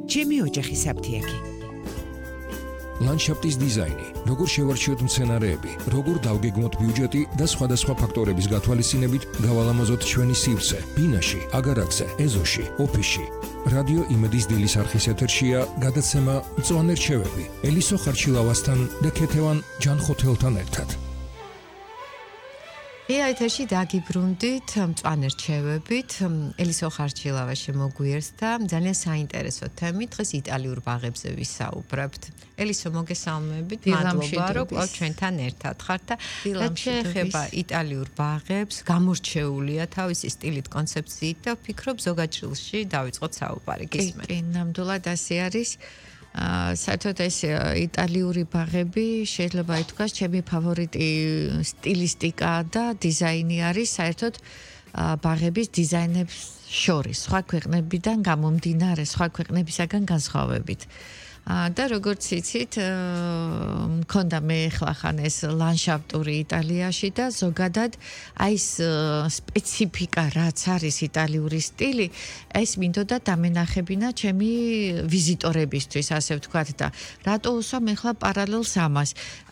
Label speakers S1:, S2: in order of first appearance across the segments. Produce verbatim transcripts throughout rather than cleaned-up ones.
S1: ჩემი ოჯახი საფთიაქი.
S2: ლანდშაფტის დიზაინი, როგორ შევარჩიოთ მცენარეები, როგორ დავგეგმოთ ბიუჯეტი და სხვადასხვა ფაქტორების გათვალისწინებით გავალამაზოთ ჩვენი სივრცე, ბინაში, აგარაკზე, ეზოში, ოფისში. რადიო იმედის დილის არხის ეთერშია გადაცემა მწვანე რჩევები, ელისო ხარჩილავასთან და ქეთევან ჯანხოთელთან ერთად.
S3: ეთერში დაგიბრუნდით მწვანე რჩევებით, ელისო ხარჩილავა შემოგვიერს და ძალიან საინტერესო თემით დღეს იტალიურ ბაღებზე ვისაუბრებთ. ელისო, მოგესალმებით, მადლობა, რომ კვლავ ჩვენთან ერთად ხართ და შეეხება იტალიურ ბაღებს, გამორჩეულია თავისი სტილით, კონცეფციით და ვფიქრობ ზოგაჭრილში დავიწყოთ საუბარი. გისმენთ?
S4: კი, ნამდვილად ასე არის. საერთოდ ეს იტალიური ბაღები შეიძლება ითქვას ჩემი ფავორიტი სტილისტიკა და დიზაინი არის საერთოდ ბაღების დიზაინებს შორის სხვა ქვეყნებიდან გამომდინარე სხვა ქვეყნებისაგან განსხვავებით. და როგორც იცით, მქონდა მე ხლახან ეს ლანდშაფტური იტალიაში და ზოგადად აი ეს სპეციფიკა რაც არის იტალიური სტილი, ეს მინდოდა დამენახებინა ჩემი ვიზიტორებისთვის, ასე ვთქვათ და რატო უსვამ ახლა პარალელს ამას.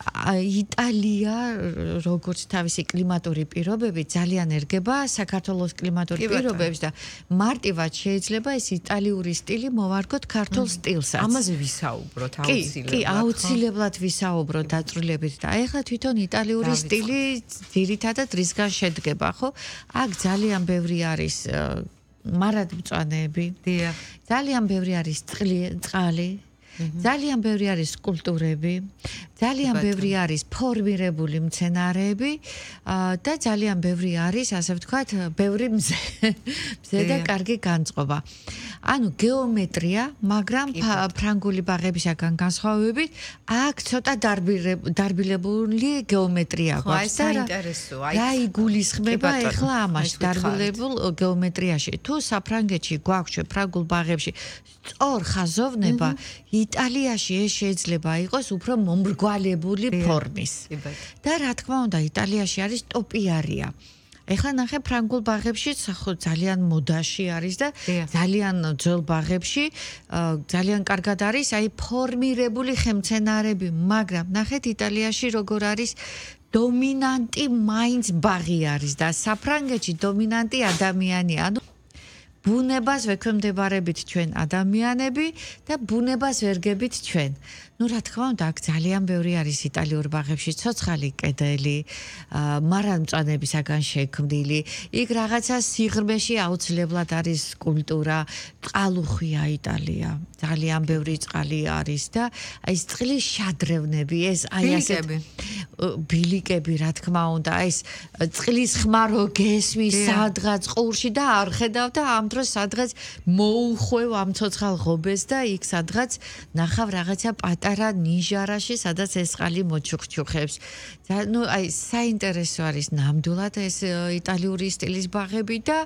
S4: იტალია როგორც თავისი კლიმატური პირობები ძალიან ერგება საქართველოს კლიმატურ პირობებს და მარტივად შეიძლება ეს იტალიური სტილი მოვარგოთ ქართულ სტილსაც.
S3: ამაზე ვის საუბროთ აუცილებლად.
S4: კი, აუცილებლად ვისაუბროთ დაწვრილებით და ეხლა თვითონ იტალიური სტილი ძირითადად რისგან შედგება, ხო? აქ ძალიან ბევრი არის მარადმწვანეები.
S3: დიახ.
S4: ძალიან ბევრი არის წყალი. ძალიან ბევრი არის სკულპტურები, ძალიან ბევრი არის ფორმირებული მცენარეები და ძალიან ბევრი არის, ასე ვთქვათ, ბევრი მზე. მზე და კარგი განწყობა. ანუ გეომეტრია, მაგრამ ფრანგული ბაღებისაგან განსხვავებით, აქ ცოტა დარბილებული გეომეტრია გვაქვს.
S3: ხო, საინტერესოა.
S4: რა იგულისხმება ახლა ამაში დარბილებულ გეომეტრიაში? თუ საფრანგეთში გვაქვს ფრანგულ ბაღებში სწორ ხაზოვნება, იტალიაში ეს შეიძლება იყოს უფრო მომრგვალებული ფორმის. და რა თქმა უნდა, იტალიაში არის ტოპიარია. ეხლა ნახე ფრანგულ ბაღებში ძალიან მოდაში არის და ძალიან ძველ ბაღებში ძალიან კარგად არის აი ფორმირებული ხემცენარეები, მაგრამ ნახეთ იტალიაში როგორ არის დომინანტი მაინც ბაღი არის და საფრანგეთში დომინანტი ადამიანია. ანუ ბუნებას ვექვემდებარებით ჩვენ ადამიანები და ბუნებას ვერგებით ჩვენ. ну რა თქმა უნდა აქ ძალიან ბევრი არის იტალიურ ბაღებში ცოცხალი კედელი, მარადმწვანებისაგან შექმნილი. იქ რაღაცა სიღრმეში აუცილებლად არის სკულპტურა, წყალუხვია იტალია. ძალიან ბევრი წყალი არის და აი ეს წყლის შადრევნები, ეს აი ასეთ ბილიკები, რა თქმა უნდა, ეს წყლის ხმარო გესმის სადღაც ყურში და არ ხედავ და ამ დროს სადღაც მოუხვევ ამ ცოცხალ ღობეს და იქ სადღაც ნახავ რაღაცა პატარა ნიჟარაში, სადაც ეს წყალი მოჩუქჩუხებს. ну აი საინტერესო არის ნამდვილად ეს იტალიური სტილის ბაღები და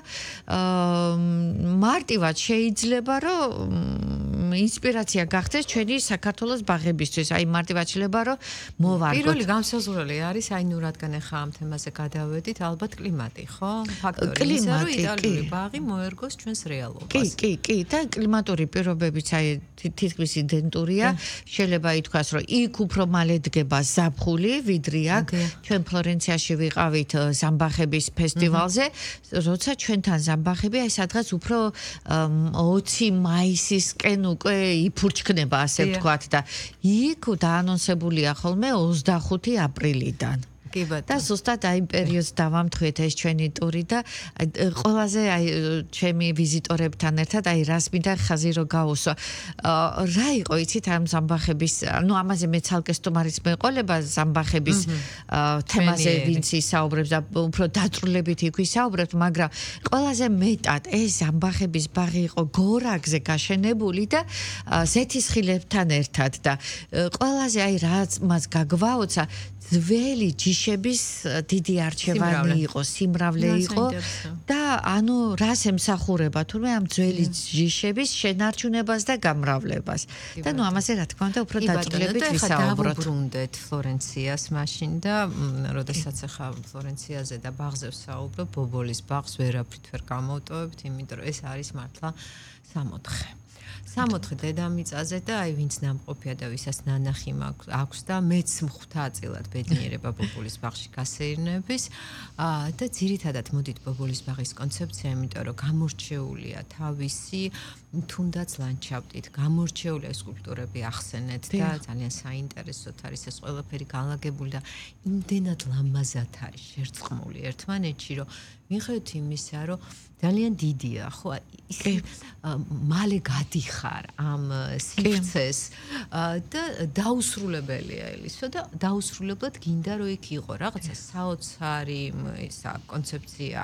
S4: მარტივად შეიძლება რომ ინსპირაცია გახდეს ჩვენი საქართველოს ბაღებისთვის. აი მარტივად შეიძლება რომ მოვარგოთ.
S3: პირველი განსაზღვრელი არის აი ნუ რადგან ახლა ამ თემაზე გადავედით, ალბათ კლიმატი, ხო? ფაქტორი იმისა, რომ იტალიური ბაღი მოერგოს ჩვენს რეალობას.
S4: კი, კი, კი და კლიმატური პირობებიც აი თითქმის იდენტურია. შეიძლება ითქვას, რომ იქ უფრო მალე დგება ზაფხული, ვიდრე აქ. ჩვენ ფლორენციაში ვიყავით ზამბახების ფესტივალზე, როცა ჩვენთან ზამბახები აი სადღაც უფრო ოცი მაისისკენ უკვე იფურჩქნება, ასე ვთქვათ და იქ დაანონსებულია ხოლმე ოცდახუთი აპრილიდან. და ზუსტად აი პერიოდს დავამთხვეთ ეს ჩვენი ტური და ყველაზე აი ჩემი ვიზიტორებთან ერთად აი რას მინდა ხაზი რო გაუსვა. რა იყო იცით ამ ზამბახების, ну ამაზე მე ცალკე სტუმარის მეყოლება ზამბახების თემაზე ვინც ისაუბრებს და უფრო დაწვრილებით იქ ვისაუბრებთ, მაგრამ ყველაზე მეტად ეს ზამბახების ბაღი იყო გორაგზე გაშენებული და ზეთისხილებთან ერთად და ყველაზე აი რაც მას გაგვაოცა ძველი ჯიშების დიდი არჩევანი იყო, სიმრავლე იყო და ანუ რას ემსახურება თურმე ამ ძველი ჯიშების შენარჩუნებას და გამრავლებას. და ნუ ამაზე რა თქმა უნდა უფრო დაწვრილებით ვისაუბროთ.
S3: დავუბრუნდეთ ფლორენციას მაშინ და როდესაც ახლა ფლორენციაზე და ბაღზე ვსაუბრობ, ბობოლის ბაღს ვერაფრით ვერ გამოვტოვებთ, იმიტომ რომ ეს არის მართლა სამოთხე. სამოთხე დედამიწაზე და აი ვინც ნამყოფია და ვისაც ნანახი აქვს და მეც მხვდა წილად ბედნიერება ბობოლის ბაღში გასეირნების და ძირითადად მოდით ბობოლის ბაღის კონცეფცია, იმიტომ რომ გამორჩეულია თავისი თუნდაც ლანდშაფტით, გამორჩეულია სკულპტურები ახსენეთ და ძალიან საინტერესოდ არის ეს ყველაფერი განლაგებული და იმდენად ლამაზად არის შერწყმული ერთმანეთში, რომ მიხედვით იმისა, რომ ძალიან დიდია, ხო, ისე მალე გადიხარ ამ სივრცეს და დაუსრულებელია ელისო და დაუსრულებლად გინდა რომ იქ იყო რაღაცა საოცარი ისა კონცეფცია